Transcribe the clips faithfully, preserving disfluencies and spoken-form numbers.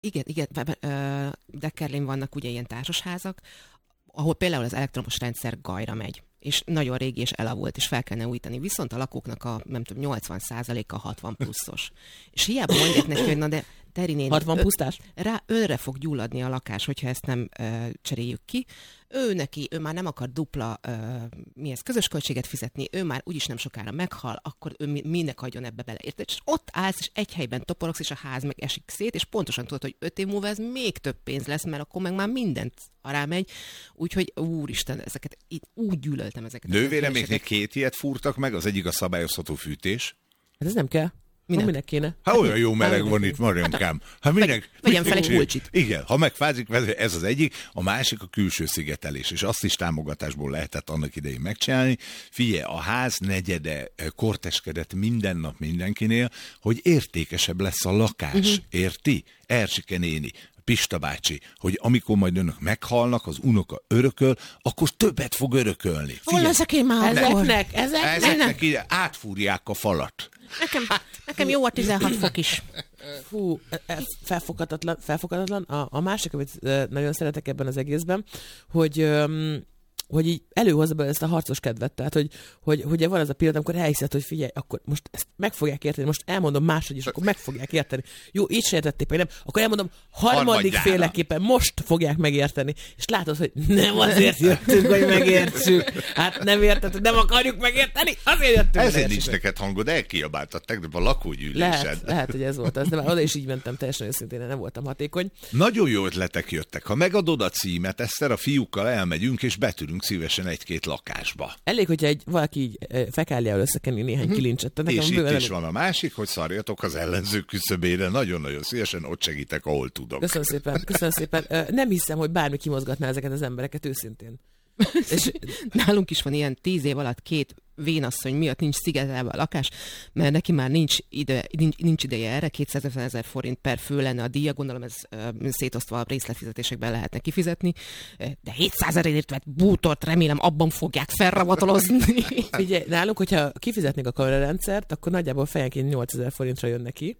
Igen, igen, Deckerlén vannak ugye ilyen társasházak, ahol például az elektromos rendszer gajra megy, és nagyon régi és elavult, és fel kellene újítani. Viszont a lakóknak a, nem tudom, nyolcvan százaléka hatvan pluszos. És hiába mondják neki, hogy na de Teri néni, hatvan pusztás? Rá önre fog gyulladni a lakás, hogyha ezt nem ö, cseréljük ki. Ő neki, ő már nem akar dupla ö, mi ez, közös költséget fizetni, ő már úgyis nem sokára meghal, akkor ő minek adjon ebbe bele. Érted? És ott állsz, és egy helyben toporogsz, és a ház meg esik szét, és pontosan tudod, hogy öt év múlva ez még több pénz lesz, mert akkor meg már mindent ará megy. Úgyhogy úristen, ezeket itt úgy gyűlöltem ezeket. Nővéremnéknek két ilyet fúrtak meg, az egyik a szabályozható fűtés. Hát ez nem kell. Minek? Minek kéne? Hát olyan jó meleg van itt, Mariankám. Hát minek? Vegyem fel egy pulcsit. Igen, ha megfázik, ez az egyik, a másik a külső szigetelés, és azt is támogatásból lehetett annak idején megcsinálni. Figyelj, a ház negyede korteskedett minden nap mindenkinél, hogy értékesebb lesz a lakás, uh-huh. érti? Erzsike néni, Pista bácsi, hogy amikor majd önök meghalnak, az unoka örököl, akkor többet fog örökölni. Hol leszek én már? Ezeknek, ezeknek, ezeknek ide átfúrják a falat. Nekem, nekem jó a tizenhat fok is. Fú, ez felfoghatatlan. felfoghatatlan. A, a másik, amit nagyon szeretek ebben az egészben, hogy... Um, hogy így előhozza be ezt a harcos kedvet. Tehát, hogy, hogy, hogy van az a pillanat, amikor elhiszed, hogy figyelj, akkor most ezt meg fogják érteni, most elmondom máshogy is, akkor meg fogják érteni. Jó, így se értették meg, nem? Akkor elmondom harmadik féleképpen, most fogják megérteni. És látod, hogy nem azért jöttünk, hogy megértsük. Hát nem érted, hogy nem akarjuk megérteni, azért jöttünk. Ezért nincs neked hangod, elkiabáltad tegnap a lakógyűlésen. Lehet, lehet, hogy ez volt az, de már oda is így mentem, teljesen őszintén, nem voltam hatékony. Nagyon jó ötletek jöttek. Ha megadod a címet, Eszter, a fiúkkal elmegyünk, és betűrünk szívesen egy-két lakásba. Elég, hogyha egy valaki így fekáliával összekenni néhány uh-huh. kilincset. És itt is elég... van a másik, hogy szarjatok az ellenzők küszöbére. Nagyon-nagyon szívesen ott segítek, ahol tudok. Köszönöm szépen, köszönöm szépen. Nem hiszem, hogy bármi kimozgatná ezeket az embereket őszintén. És nálunk is van ilyen tíz év alatt két vénasszony miatt nincs szigetelve a lakás, mert neki már nincs, ide, nincs, nincs ideje erre, kétszázötven ezer forint per fő lenne a díja, gondolom ez uh, szétosztva a részletfizetésekben lehetne kifizetni, de hétszázezerért vett bútort remélem abban fogják felravatolozni. Figyelj, nálunk, hogyha kifizetnék a kamerarendszert, akkor nagyjából fejenként nyolcezer forintra jön neki.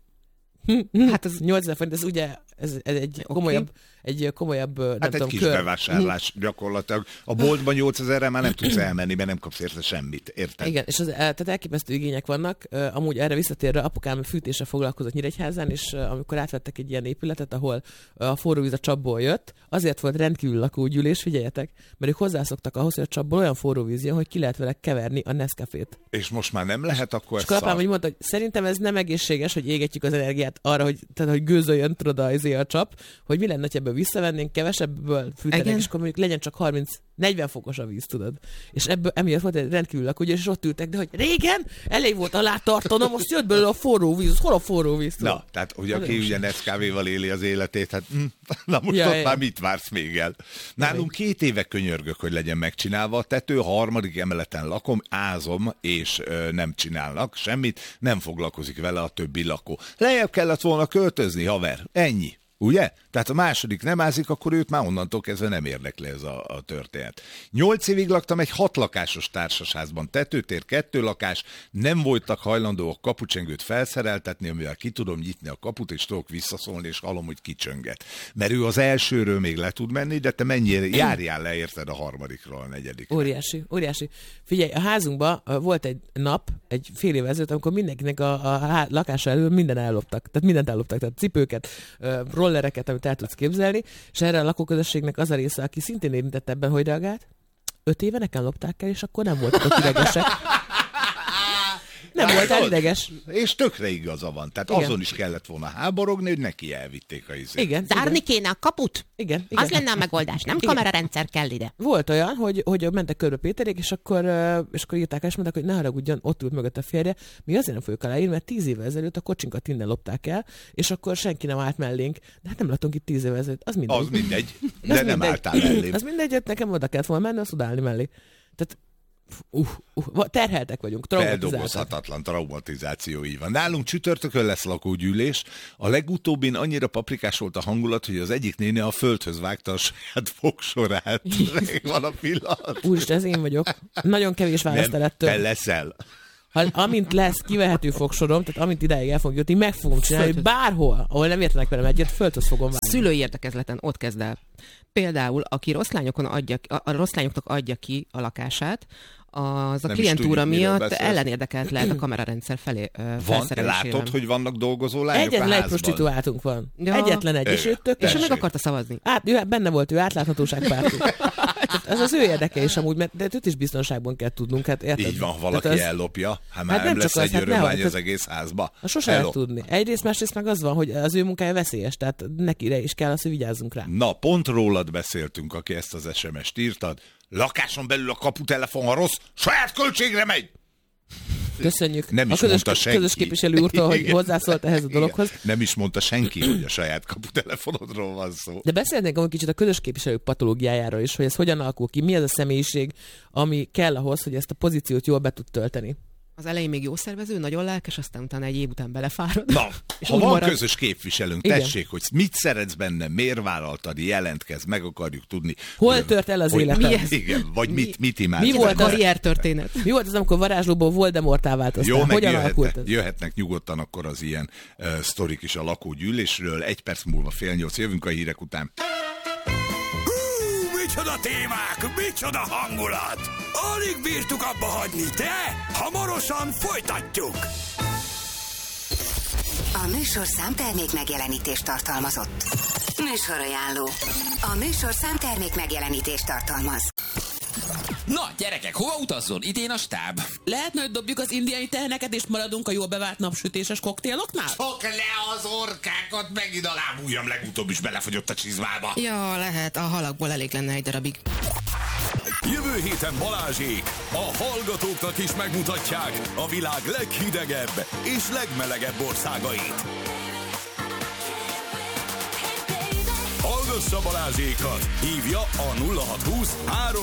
Hát az nyolcezer forint, ez ugye ez, ez egy komolyabb, okay. egy komolyabb, nem hát tudom, egy kis kör. bevásárlás gyakorlatilag. A boltban nyolcezerre már nem tudsz elmenni, mert nem kapsz érte semmit, érted? Igen, és az, tehát elképesztő igények vannak. Amúgy erre visszatérve apukám fűtésre foglalkozott Nyíregyházán, és amikor átvettek egy ilyen épületet, ahol a forró víz a csapból jött, azért volt rendkívül lakógyűlés, figyeljetek, mert ők hozzászoktak ahhoz, hogy a csapból olyan forró víz jön, hogy ki lehet vele keverni a Nescafét. És most már nem lehet, akkor és ez apám úgy mondta, hogy szerintem ez nem egészséges, hogy égetjük az energiát arra, hogy, tehát, hogy gőzöljön tudod a csap, hogy mi lenne, ha ebből visszavennénk, kevesebből fűtenek, és akkor mondjuk legyen csak harminc-negyven fokos a víz, tudod. És ebből emiatt volt egy rendkívül lakógyűlés, és ott ültek, de hogy régen elég volt alá tartani, most jött belőle a forró víz, hol a forró víz? Tudod? Na, tehát ugye aki ugye Nescaféval éli az életét, hát hm, na most ja, ott ja. már mit vársz még el? Nálunk két éve könyörgök, hogy legyen megcsinálva a tető, a harmadik emeleten lakom, ázom, és ö, nem csinálnak semmit, nem foglalkozik vele a többi lakó. Lejjebb kellett volna költözni, haver, ennyi. Ugye? Tehát a második nem ázik, akkor őt már onnantól kezdve nem érdekli ez a, a történet. Nyolc évig laktam egy hatlakásos társasházban, tetőtér, kettő lakás, nem voltak hajlandóak kapucsengőt felszereltetni, amivel ki tudom nyitni a kaput, és tudok visszaszólni, és hallom, hogy kicsönget. Mert ő az elsőről még le tud menni, de te mennyire járjál le, érted, a harmadikról, a negyedikről. Óriási, óriási. Figyelj, a házunkban volt egy nap, egy fél év ezelőtt, amikor mindenkinek a, a lakása elől minden elloptak. Tehát mindent elloptak, tehát cipőket, rollereket, amit el tudsz képzelni, és erre a lakóközösségnek az a része, aki szintén érintett ebben, hogy reagált, öt éve nekem lopták el, és akkor nem voltak ott idegesek. Nem hát voltál ideges. És tökre igaza van. Tehát igen. Azon is kellett volna háborogni, hogy neki elvitték a izét. Igen. Zárni kéne a kaput? Igen. igen. Az lenne a megoldás, nem kamerarendszer kell ide. Volt olyan, hogy, hogy mentek körbe Péterék, és akkor, és akkor írták el, és mondták, hogy ne haragudjon, ott ült mögött a férje. Mi azért nem fogjuk aláírni, mert tíz évvel ezelőtt a kocsinkat innen lopták el, és akkor senki nem állt mellénk. De hát nem laktunk itt tíz évvel ezelőtt. Az mindegy. Az mindegy. De az nem mindegy. álltál mellé. Az mindegy, hogy nekem oda kellett volna menni, azt odaállni mellé. Tehát Uh, uh, terheltek vagyunk, traumatizáltak. Feldolgozhatatlan traumatizáció, így van. Nálunk csütörtökön lesz lakógyűlés. A legutóbbin annyira paprikás volt a hangulat, hogy az egyik néni a földhöz vágta a saját fogsorát. Van a pillanat. Úristen, ez én vagyok. Nagyon kevés választ el ettől. Te leszel. Ha, amint lesz kivehető fogsorom, tehát amint ideig el fogunk jutni, meg fogom csinálni, hogy bárhol, ahol nem értenek velem egyet, földhöz fogom vágni. Szülői értekezleten ott kezd el. Például, aki rossz lányokon adja, a, a rossz lányoknak adja ki a lakását, az a Nem klientúra tudjuk, miatt ellenérdekelt lehet a kamerarendszer felé ö, Van, felszerelésében. látod, hogy vannak dolgozó lányok Egyetlen a egy házban? prostituáltunk van. Ja. Egyetlen egy, és ő tök És ő Tessék. meg akarta szavazni. Át, ő, benne volt, ő átláthatóságpárti. Tehát ez az ő érdeke is amúgy, mert de őt is biztonságban kell tudnunk. Hát, érted? Így van, ha valaki Tehát az- ellopja, hát már Hát nem nem lesz csak az, egy hát örömlány nehogy, az tehát- egész házba. Ha sose lehet Ellop. tudni. Egyrészt, másrészt meg az van, hogy az ő munkája veszélyes, tehát nekire is kell az, hogy vigyázzunk rá. Na, pont rólad beszéltünk, aki ezt az es em est írtad. Lakáson belül a kaputelefon, ha rossz, saját költségre megy! Köszönjük. Nem is a közös, mondta senki. közös képviselő úrtól, hogy Igen. hozzászólt ehhez a dologhoz. Igen. Nem is mondta senki, hogy a saját kaputelefonodról van szó. De beszélnénk amúgy kicsit a közös képviselők patológiájáról is, hogy ez hogyan alakul ki, mi az a személyiség, ami kell ahhoz, hogy ezt a pozíciót jól be tud tölteni. Az elején még jó szervező, nagyon lelkes, aztán utána egy év után belefárad. Na, És ha úgy van marad. közös képviselőnk, Igen. tessék, hogy mit szeretsz benne, miért vállaltad, jelentkezz, meg akarjuk tudni. Hol hogy- tört el az hogy- életed? Mi ez? Igen, vagy Mi- mit, mit imádsz mi Mi volt volt benne. a karriertörténet? Mi volt az, amikor varázslóból Voldemorttá változtál? Jó, meg Hogyan alakult jöhetnek, ez? jöhetnek nyugodtan akkor az ilyen uh, sztorik is a lakógyűlésről. Egy perc múlva fél nyolc, jövünk a hírek után. Hú, micsoda témák, micsoda hangulat! Alig bírtuk abba hagyni, de hamarosan folytatjuk! A műsorszám termék megjelenítést tartalmazott. Műsorajánló. A műsorszám termék megjelenítést tartalmaz. Na, gyerekek, hova utazzon? Idén a stáb. Lehetne, hogy dobjuk az indiai teheneket, és maradunk a jól bevált napsütéses koktéloknál? Fog le az orkákat, megint a lábujjam legutóbb is belefogyott a csizmába. Ja, lehet, a halakból elég lenne egy darabig. Jövő héten Balázsék a hallgatóknak is megmutatják a világ leghidegebb és legmelegebb országait. Hallgassa Balázsékat! Hívja a nulla hat húsz három